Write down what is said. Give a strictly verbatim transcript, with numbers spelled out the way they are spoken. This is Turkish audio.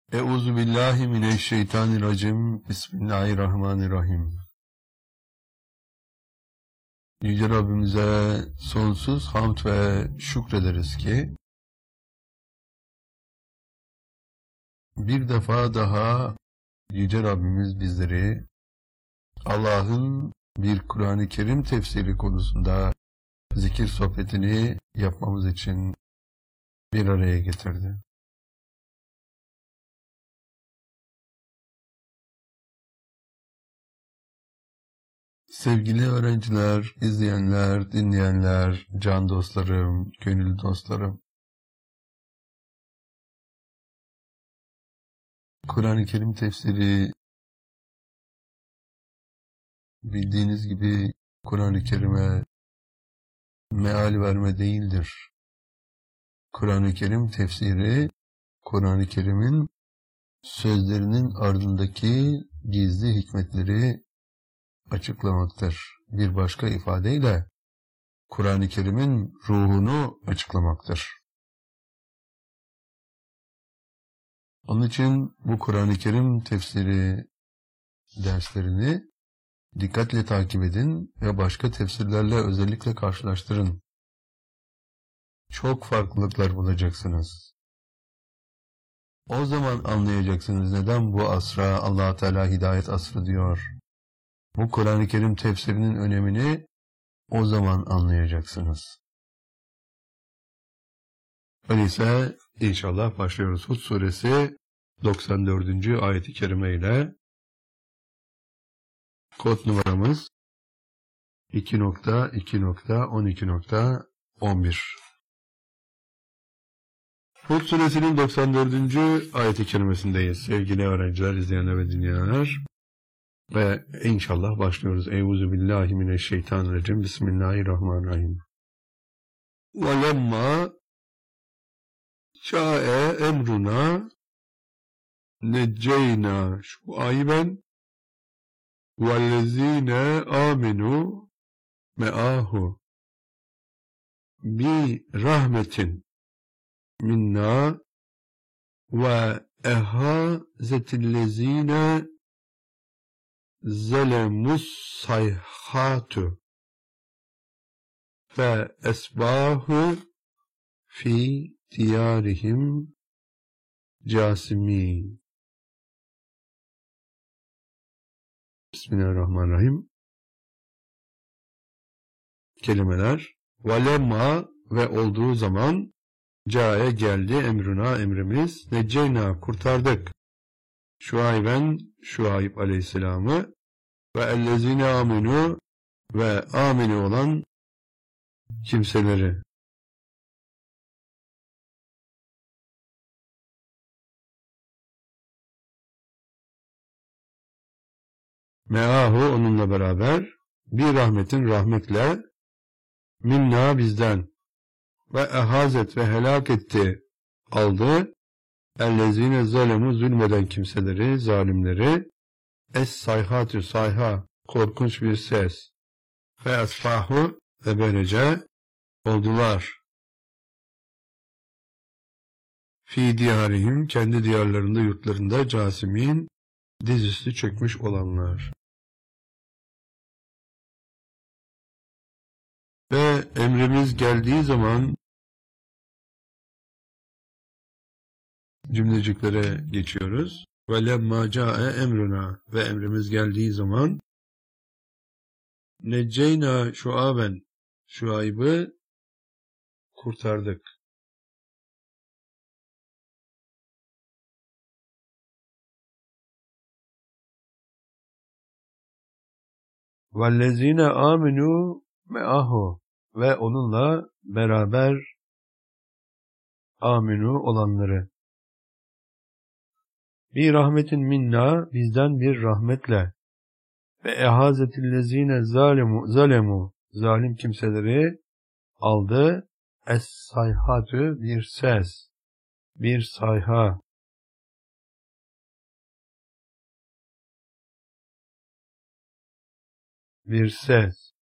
Euzu billahi mineşşeytanirracim. Bismillahirrahmanirrahim. Yüce Rabbimize sonsuz hamd ve şükrederiz ki bir defa daha Yüce Rabbimiz bizleri Allah'ın bir Kur'an-ı Kerim tefsiri konusunda zikir sohbetini yapmamız için bir araya getirdi. Sevgili öğrenciler, izleyenler, dinleyenler, can dostlarım, gönül dostlarım. Kur'an-ı Kerim tefsiri bildiğiniz gibi Kur'an-ı Kerim'e meal verme değildir. Kur'an-ı Kerim tefsiri, Kur'an-ı Kerim'in sözlerinin ardındaki gizli hikmetleri açıklamaktır. Bir başka ifadeyle Kur'an-ı Kerim'in ruhunu açıklamaktır. Onun için bu Kur'an-ı Kerim tefsiri derslerini dikkatle takip edin ve başka tefsirlerle özellikle karşılaştırın. Çok farklılıklar bulacaksınız. O zaman anlayacaksınız neden bu asra Allah Teala hidayet asrı diyor. Bu Kur'an-ı Kerim tefsirinin önemini o zaman anlayacaksınız. Öyleyse inşallah başlıyoruz. Hud suresi doksan dördüncü ayet-i kerime ile kod numaramız iki nokta iki nokta on iki nokta on bir. Hud suresinin doksan dördüncü ayet-i kerimesindeyiz. Sevgili öğrenciler, izleyenler ve dinleyenler. Ve inşallah başlıyoruz. Euzu billahi mineşşeytanirracim. Bismillahirrahmanirrahim. Ve lemma şa'e emruna necceyna şuayben vellezine amenu me'ahu bi rahmetin minna ve ehazetillezine zelemus sayhatu fe esbahu fi diyarihim casimin. Bismillahirrahmanirrahim. Kelimeler velemma ve olduğu zaman cae geldi emruna emrimiz necceyna kurtardık Şuayben Şuayb aleyhisselamı ve ellezine aminu ve amini olan kimseleri. Meahu onunla beraber bir rahmetin rahmetle minna bizden ve ehazet ve helak etti aldı ellezine zalemu zulmeden kimseleri, zalimleri es sayhatü sayha korkunç bir ses ve esfahu ve böylece oldular fi diyarihim kendi diyarlarında yurtlarında casimin dizüstü çökmüş olanlar. Ve emrimiz geldiği zaman cümleciklere geçiyoruz. Ve lemma cae emruna ve emrimiz geldiği zaman necceyna şuaben Şuayb'ı kurtardık. Vellezine aminu me'ahu ve onunla beraber aminu olanları. Bir rahmetin minna bizden bir rahmetle ve ehazetillezine zalemu zalemu zalim kimseleri aldı es sayhatü bir ses bir sayha bir ses